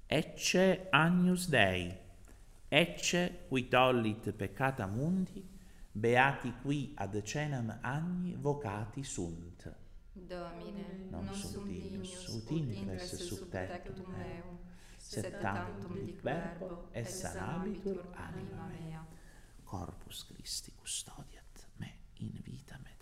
Ecce Agnus Dei, ecce qui tollit peccata mundi, beati qui ad cenam agni vocati sunt. Domine, Non sum dignus ut ingress sub tectum meum, sed tantum dic verbo, et sanabitur anima mea. Corpus Christi custodiat me in vita me.